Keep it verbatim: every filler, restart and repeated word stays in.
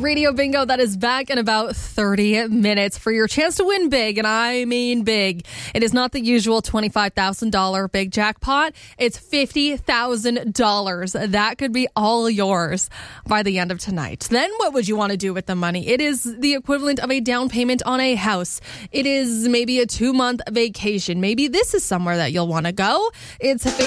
Radio Bingo, that is back in about thirty minutes for your chance to win big, and I mean big. It is not the usual twenty-five thousand dollars big jackpot. It's fifty thousand dollars. That could be all yours by the end of tonight. Then what would you want to do with the money? It is the equivalent of a down payment on a house. It is maybe a two-month vacation. Maybe this is somewhere that you'll want to go. It's